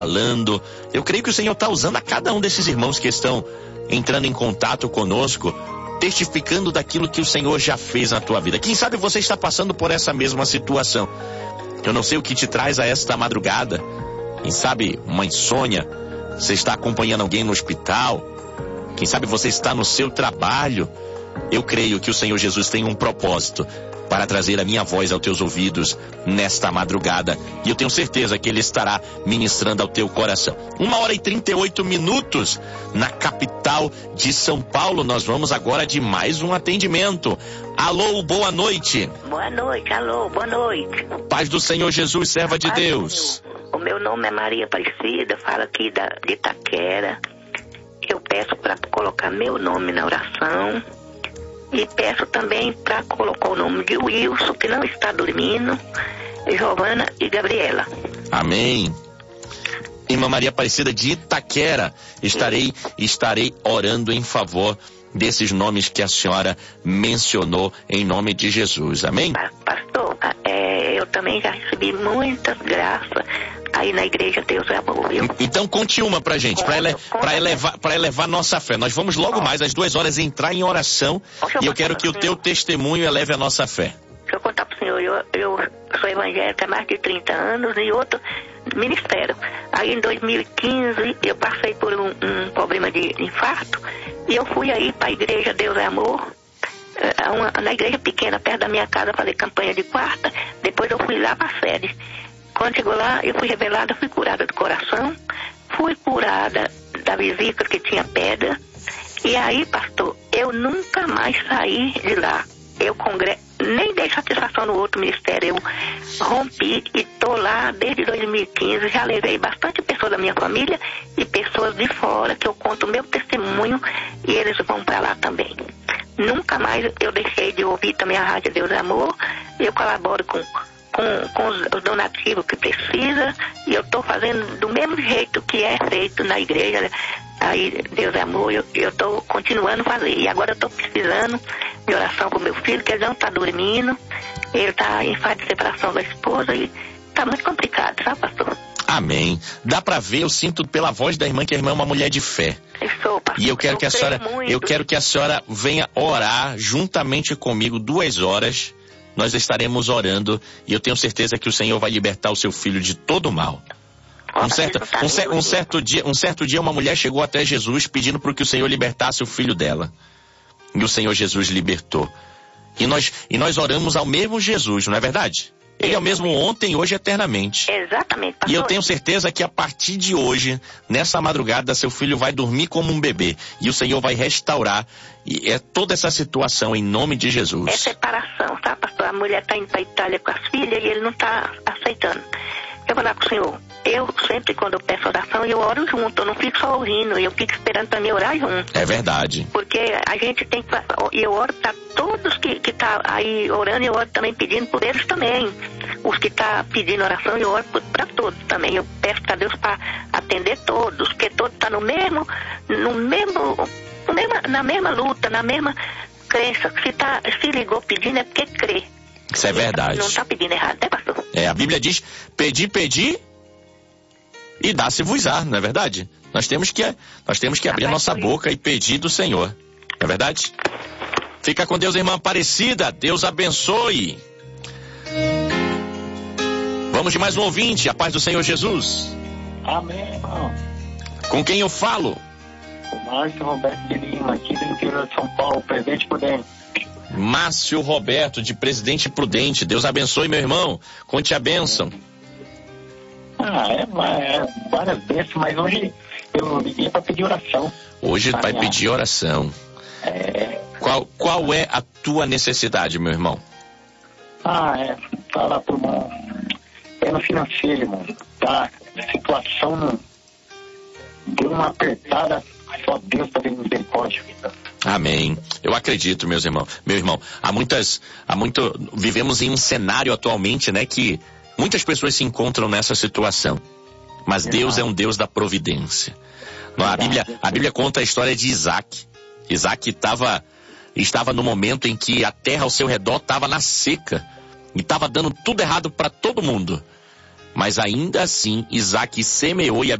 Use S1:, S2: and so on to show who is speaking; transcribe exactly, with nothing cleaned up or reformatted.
S1: falando. Eu creio que o Senhor está usando a cada um desses irmãos que estão entrando em contato conosco, testificando daquilo que o Senhor já fez na tua vida. Quem sabe você está passando por essa mesma situação. Eu não sei o que te traz a esta madrugada. Quem sabe uma insônia, você está acompanhando alguém no hospital, quem sabe você está no seu trabalho. Eu creio que o Senhor Jesus tem um propósito para trazer a minha voz aos teus ouvidos nesta madrugada. E eu tenho certeza que Ele estará ministrando ao teu coração. Uma hora e trinta e oito minutos na capital de São Paulo. Nós vamos agora de mais um atendimento. Alô, boa noite.
S2: Boa noite, alô, boa noite.
S1: Paz do Senhor Jesus, serva de Deus.
S2: O meu nome é Maria Aparecida, falo aqui da, de Itaquera. Eu peço para colocar meu nome na oração. E peço também para colocar o nome de Wilson, que não está dormindo, Giovana e Gabriela.
S1: Amém. Irmã Maria Aparecida de Itaquera, estarei, estarei orando em favor desses nomes que a senhora mencionou em nome de Jesus. Amém?
S2: Pastor, é, eu também já recebi muitas graças aí na igreja Deus é Amor, viu?
S1: Então conte uma pra gente, para ele, pra elevar, pra elevar nossa fé. Nós vamos logo oh. mais às duas horas entrar em oração e eu quero que o teu testemunho eleve a nossa fé.
S2: Deixa eu contar pro senhor, eu, eu sou evangélica há mais de trinta anos e outro ministério. Aí em dois mil e quinze eu passei por um, um problema de infarto e eu fui aí pra igreja Deus é Amor, uma, na igreja pequena perto da minha casa, fazer campanha de quarta, depois eu fui lá pra sede. Quando chegou lá, eu fui revelada, fui curada do coração, fui curada da vesícula que tinha pedra. E aí, pastor, eu nunca mais saí de lá. Eu congre... nem dei satisfação no outro ministério. Eu rompi e tô lá desde dois mil e quinze. Já levei bastante pessoas da minha família e pessoas de fora que eu conto o meu testemunho e eles vão para lá também. Nunca mais eu deixei de ouvir também a Rádio Deus é Amor. Eu colaboro com... Com, com os, os donativos que precisa, e eu estou fazendo do mesmo jeito que é feito na igreja, aí Deus é Amor, eu estou continuando a fazer, e agora eu estou precisando de oração para o meu filho, que ele não está dormindo, ele está em fase de separação da esposa, e está muito complicado, sabe, pastor?
S1: Amém. Dá para ver, eu sinto pela voz da irmã que a irmã é uma mulher de fé.
S2: Eu sou, pastor.
S1: E eu quero
S2: eu
S1: que a senhora,
S2: muito.
S1: eu quero que a senhora venha orar juntamente comigo duas horas. Nós estaremos orando e eu tenho certeza que o Senhor vai libertar o seu filho de todo o mal. Um certo, um, cer- um certo dia, um certo dia uma mulher chegou até Jesus pedindo para que o Senhor libertasse o filho dela. E o Senhor Jesus libertou. E nós, e nós oramos ao mesmo Jesus, não é verdade? Ele é o mesmo ontem, hoje, eternamente.
S2: Exatamente, pastor.
S1: E eu tenho certeza que a partir de hoje, nessa madrugada, seu filho vai dormir como um bebê. E o Senhor vai restaurar e é toda essa situação em nome de Jesus.
S2: É separação, tá, pastor? A mulher está indo para a Itália com as filhas e ele não está aceitando. Eu vou lá com o senhor. Eu sempre, quando eu peço oração, eu oro junto. Eu não fico só ouvindo, eu fico esperando para mim orar junto.
S1: É verdade.
S2: Porque a gente tem que... E eu oro para todos que estão que tá aí orando, eu oro também pedindo por eles também. Os que estão tá pedindo oração, eu oro para todos também. Eu peço para Deus para atender todos, porque todos estão tá no mesmo... No mesmo, no mesmo na mesma luta, na mesma crença. Se, tá, se ligou pedindo é porque crê.
S1: Isso é verdade.
S2: Não está pedindo errado, né, pastor?
S1: É, a Bíblia diz, pedir, pedir e dá-se-vos-á, não é verdade? Nós temos que, nós temos que abrir a nossa boca e pedir do Senhor, não é verdade? Fica com Deus, irmã Aparecida, Deus abençoe. Vamos de mais um ouvinte, a paz do Senhor Jesus.
S3: Amém, irmão.
S1: Com quem eu falo?
S3: O Márcio Roberto de Lima, aqui do interior de São Paulo, Presidente Prudente.
S1: Márcio Roberto, de Presidente Prudente. Deus abençoe, meu irmão. Conte a bênção.
S3: Ah, é, é várias bênçãos, mas hoje eu liguei para pedir oração.
S1: Hoje vai pedir oração.
S3: É...
S1: Qual, qual é a tua necessidade, meu irmão?
S3: Ah, é, falar pro irmão. É no financeiro, irmão. Tá, a situação não... deu uma apertada, só Deus para ter misericórdia.
S1: Amém. Eu acredito, meus irmãos. Meu irmão, há muitas, há muito, vivemos em um cenário atualmente, né, que muitas pessoas se encontram nessa situação. Mas Deus é um Deus da providência. A Bíblia, a Bíblia conta a história de Isaac. Isaac estava, estava no momento em que a terra ao seu redor estava na seca. E estava dando tudo errado para todo mundo. Mas ainda assim, Isaac semeou e